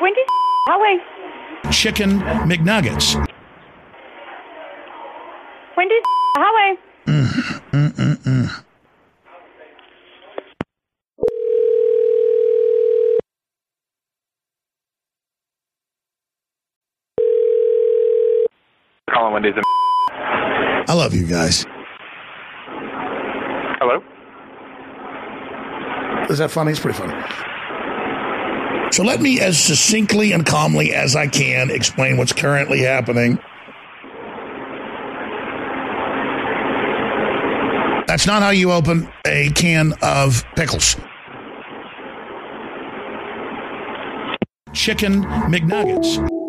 Wendy's Highway. Chicken McNuggets. Wendy's Highway. Calling Wendy's. I love you guys. Hello? Is that funny? It's pretty funny. So let me, as succinctly and calmly as I can, explain what's currently happening. That's not how you open a can of pickles. Chicken McNuggets.